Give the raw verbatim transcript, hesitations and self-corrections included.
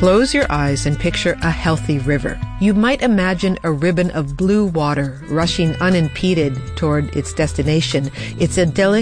Close your eyes and picture a healthy river. You might imagine a ribbon of blue water rushing unimpeded toward its destination. It's idyllic